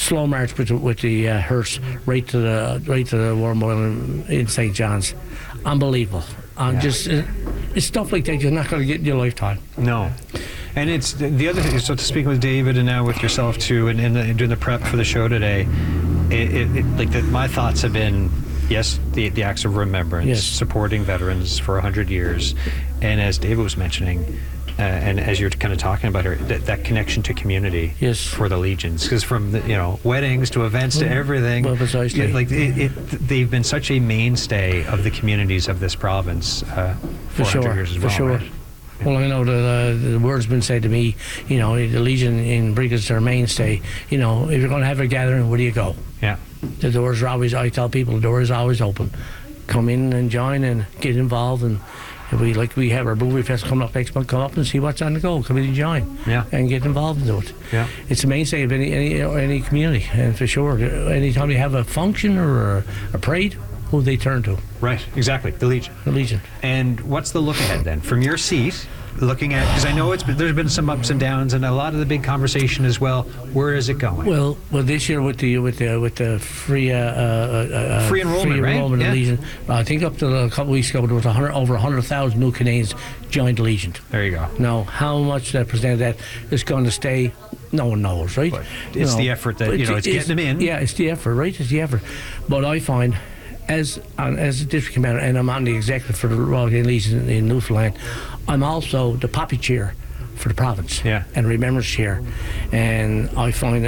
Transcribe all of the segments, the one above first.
slow march with the hearse right to the War Memorial in St. John's. Unbelievable. Just it's stuff like that you're not going to get in your lifetime. No. And it's the other thing. So, to speak with David and now with yourself too, and doing the prep for the show today, my thoughts have been, yes, the acts of remembrance, supporting veterans for 100 years, and as David was mentioning, and as you're kind of talking about her, that connection to community for the Legions, because from weddings to events to everything, they've been such a mainstay of the communities of this province for 100 years as well. For sure. Right? Well, I know the word's been said to me, the Legion in Brigus are mainstay. If you're going to have a gathering, where do you go? Yeah. The doors are always, I tell people, the door is always open. Come in and join and get involved. And if we have our Brewery Fest coming up next month, come up and see what's on the go. Come in and join. Yeah. And get involved into it. Yeah. It's a mainstay of any community. And for sure, anytime you have a function or a parade, who they turn to. Right, exactly, the Legion. The Legion. And what's the look ahead then? From your seat, looking at, because I know there's been some ups and downs and a lot of the big conversation as well, where is it going? Well, this year with the free enrollment, right? In the Legion, I think up to a couple weeks ago there was over 100,000 new Canadians joined the Legion. There you go. Now, how much that percent of that is going to stay, no one knows, right? But it's the effort that, it's getting them in. Yeah, it's the effort, right? It's the effort. But I find, as a district commander, and I'm on the executive for the Royal Canadian Legion in Newfoundland, I'm also the Poppy Chair for the province and Remembrance Chair. And I find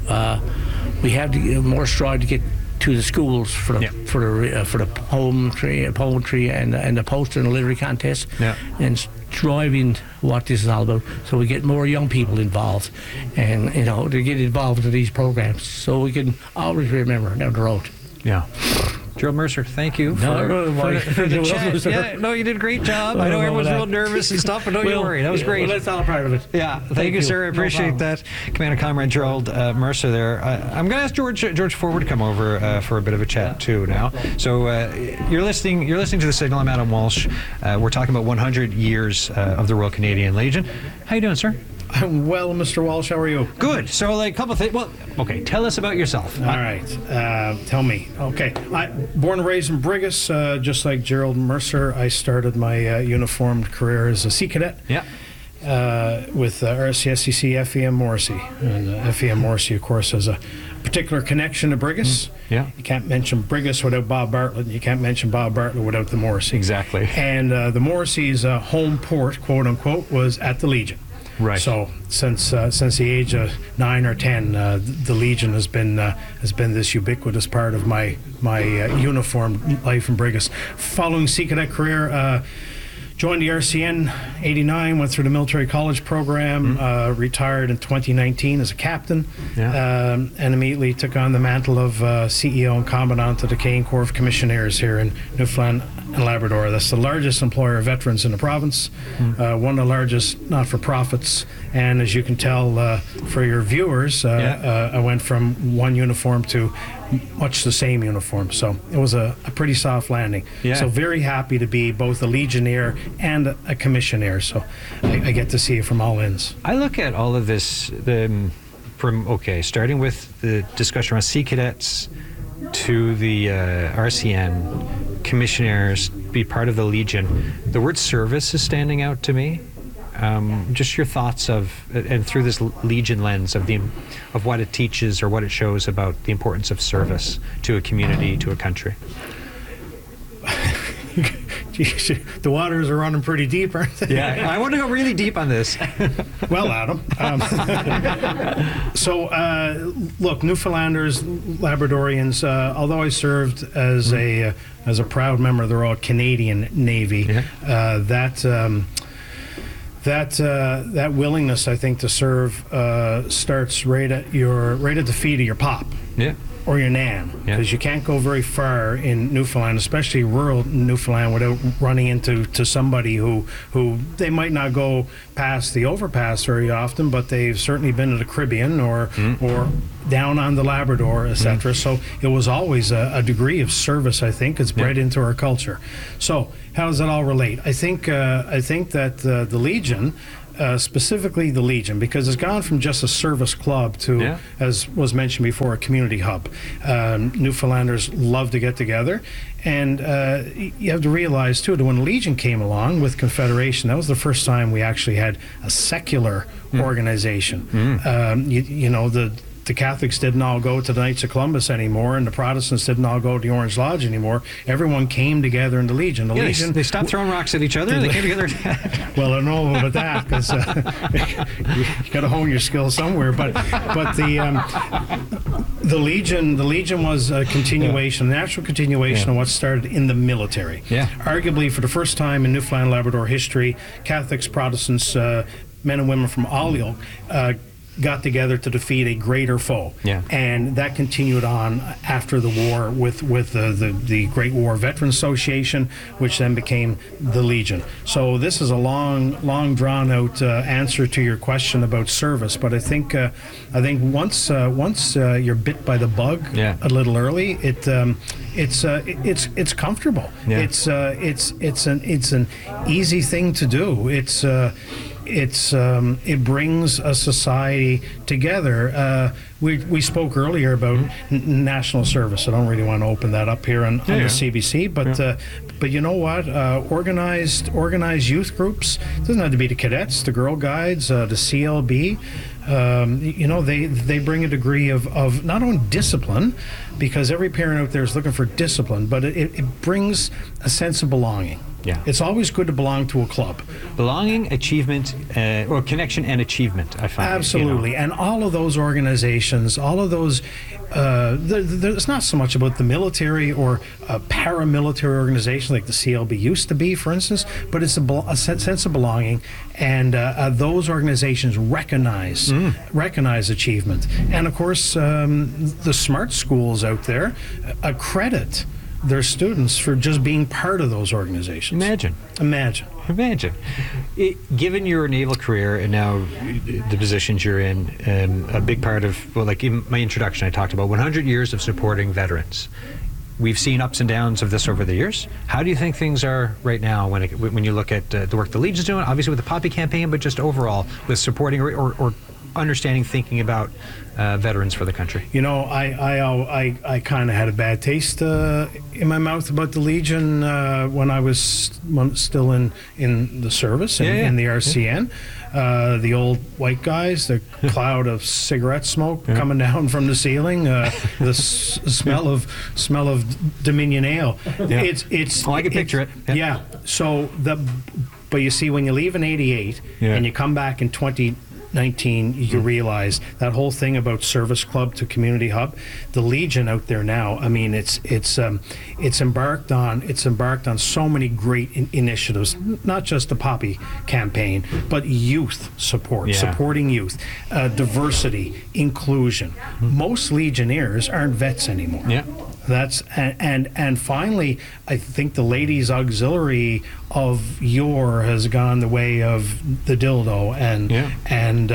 we have more strive to get to the schools for the poetry and the poster and the literary contest, and driving what this is all about, so we get more young people involved, and to get involved in these programs, so we can always remember down the road. Yeah. Gerald Mercer, thank you for the chat. Yeah, no, you did a great job. I know everyone's real nervous and stuff, but don't you worry. That was great. Well, that's all part of it. Yeah, thank you, sir. I appreciate that. Commander Comrade Gerald Mercer there. I'm going to ask George Forward to come over for a bit of a chat too now. So you're listening to The Signal. I'm Adam Walsh. We're talking about 100 years of the Royal Canadian Legion. How you doing, sir? I'm well, Mr. Walsh. How are you? Good. So, a couple of things. Well, okay. Tell us about yourself. All right. Tell me. Okay. Born and raised in Brigus, just like Gerald Mercer. I started my uniformed career as a Sea Cadet. Yeah. With RCSCC FEM Morrissey. And FEM Morrissey, of course, has a particular connection to Brigus. Yeah. You can't mention Brigus without Bob Bartlett. You can't mention Bob Bartlett without the Morrissey. Exactly. And the Morrissey's home port, quote unquote, was at the Legion. Right. So since the age of 9 or 10, the Legion has been this ubiquitous part of my uniformed life in Brigus. Following Sea Cadet career, joined the RCN '89, went through the military college program, retired in 2019 as a captain, and immediately took on the mantle of CEO and Commandant of the Canadian Corps of Commissionaires here in Newfoundland and Labrador. That's the largest employer of veterans in the province, one of the largest not-for-profits, and as you can tell for your viewers, I went from one uniform to much the same uniform, so it was a pretty soft landing. So very happy to be both a Legionnaire and a Commissionaire, so I get to see it from all ends. I look at all of this starting with the discussion around Sea Cadets to the RCN, Commissionaires, be part of the Legion. The word service is standing out to me. Just your thoughts and through this Legion lens of what it teaches or what it shows about the importance of service to a community, to a country. Geez, the waters are running pretty deep, aren't they? Yeah, I want to go really deep on this. Well, Adam. Look, Newfoundlanders, Labradorians. Although I served as a proud member of the Royal Canadian Navy, that willingness, I think, to serve starts right at the feet of your pop. Yeah. Or your nan, because you can't go very far in Newfoundland, especially rural Newfoundland, without running into somebody who they might not go past the overpass very often, but they've certainly been to the Caribbean or down on the Labrador, etc. So it was always a degree of service. I think it's bred into our culture. So how does that all relate? I think that the Legion specifically the Legion, because it's gone from just a service club to, as was mentioned before, a community hub. Newfoundlanders love to get together, and you have to realize too that when Legion came along with Confederation, that was the first time we actually had a secular organization. You know, the Catholics didn't all go to the Knights of Columbus anymore, and the Protestants didn't all go to the Orange Lodge anymore. Everyone came together in the Legion. The Legion, they stopped throwing rocks at each other. They came together. Well, I don't know about that, because you got to hone your skills somewhere. But the Legion was a continuation, a natural continuation of what started in the military. Arguably, for the first time in Newfoundland Labrador history, Catholics, Protestants, men and women from all ilk got together to defeat a greater foe. And that continued on after the war with the Great War Veterans Association, which then became the Legion. So this is a long drawn out answer to your question about service, but I think once you're bit by the bug a little early, it's comfortable. It's an easy thing to do. It brings a society together. We spoke earlier about national service. I don't really want to open that up here on the CBC, but you know what? Organized youth groups. It doesn't have to be the cadets, the Girl Guides, the CLB. You know, they bring a degree of not only discipline, because every parent out there is looking for discipline, but it brings a sense of belonging. It's always good to belong to a club. Belonging, achievement, or connection and achievement, I find. Absolutely. You know. And all of those organizations, all of those, it's not so much about the military or a paramilitary organization like the CLB used to be, for instance, but it's a sense of belonging. And those organizations recognize achievement. And of course, the smart schools out there accredit their students for just being part of those organizations. Imagine. Given your naval career and now the positions you're in, a big part of, well, like in my introduction, I talked about 100 years of supporting veterans. We've seen ups and downs of this over the years. How do you think things are right now when you look at the work the Legion's doing, obviously with the Poppy campaign, but just overall with supporting or understanding, thinking about veterans for the country? You know, I kind of had a bad taste in my mouth about the Legion when I was still in the service in the RCN. The old white guys, the cloud of cigarette smoke coming down from the ceiling, the smell of Dominion Ale. It's. Oh, I can picture it. So but you see, when you leave in '88 and you come back in 2019, you realize that whole thing about service club to community hub, the Legion out there now, I mean, it's embarked on so many great initiatives, not just the Poppy campaign, but youth support, supporting youth, diversity, inclusion. Most Legionnaires aren't vets anymore. That's and finally, I think the ladies' auxiliary of yore has gone the way of the dildo, and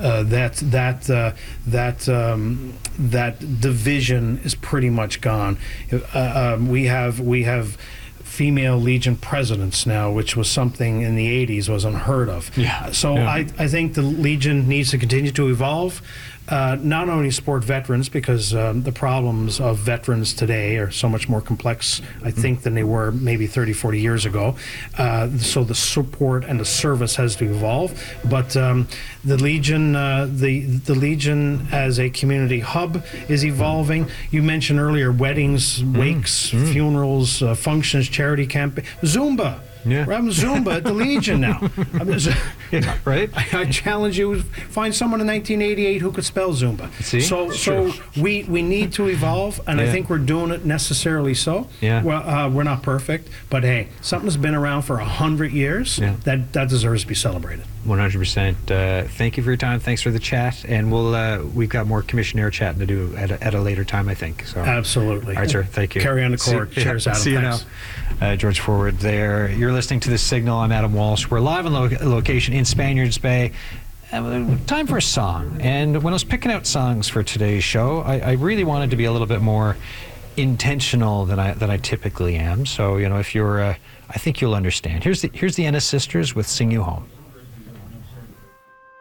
that division is pretty much gone. We have female Legion presidents now, which was something in the 80s was unheard of. I think the Legion needs to continue to evolve. Not only support veterans, because the problems of veterans today are so much more complex, I think, than they were maybe 30, 40 years ago. So the support and the service has to evolve. But the Legion, the Legion as a community hub is evolving. You mentioned earlier weddings, wakes, funerals, functions, charity campaign, Zumba. We're having Zumba at the Legion now. Right? I challenge you, find someone in 1988 who could spell Zumba. So we need to evolve, and I think we're doing it necessarily so. Well, we're not perfect, but hey, something's been around for 100 years. That deserves to be celebrated. 100%. Thank you for your time. Thanks for the chat, and we've got more commissioner chatting to do at a later time, I think. So absolutely. All right, sir. Thank you. Carry on the court. Cheers, Adam. See you now. George Forward there. You're listening to The Signal. I'm Adam Walsh. We're live on location in Spaniards Bay. Time for a song. And when I was picking out songs for today's show, I really wanted to be a little bit more intentional than I typically am. So, you know, if you're, I think you'll understand. Here's the Ennis Sisters with Sing You Home.